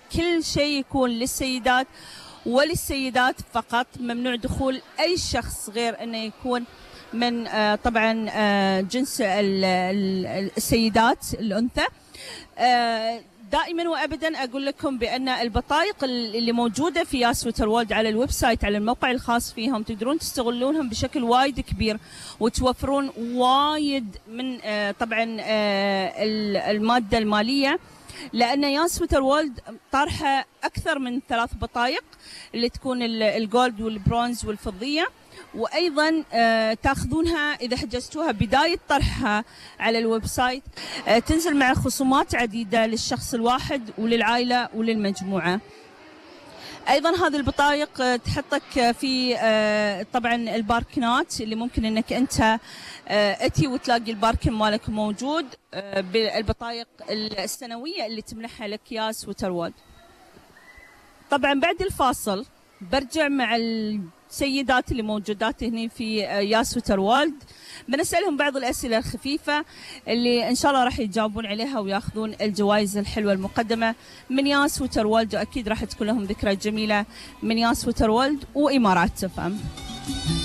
كل شيء يكون للسيدات وللسيدات فقط، ممنوع دخول أي شخص غير أنه يكون من طبعا جنس السيدات الأنثى. دائما وابدا اقول لكم بان البطايق اللي موجوده في يا سويتر وورلد على الويب سايت، على الموقع الخاص فيهم، تقدرون تستغلونهم بشكل وايد كبير وتوفرون وايد من طبعا الماده الماليه، لان يا سويتر وورلد طرحه اكثر من 3 بطايق اللي تكون الجولد والبرونز والفضيه، وايضا تاخذونها اذا حجزتوها بدايه طرحها على الويب سايت، تنزل مع خصومات عديده للشخص الواحد وللعائله وللمجموعه. ايضا هذه البطايق تحطك في طبعا الباركنات اللي ممكن انك انت اتي وتلاقي الباركن مالك موجود بالبطايق السنويه اللي تمنحها لك يا سويتر وورلد. طبعا بعد الفاصل برجع مع السيدات اللي موجودات هنا في يا سويتر وورلد، بنسألهم بعض الأسئلة الخفيفة اللي إن شاء الله راح يجاوبون عليها وياخذون الجوائز الحلوة المقدمة من يا سويتر وورلد، وأكيد راح تكون لهم ذكرى جميلة من يا سويتر وورلد وإمارات تفهم.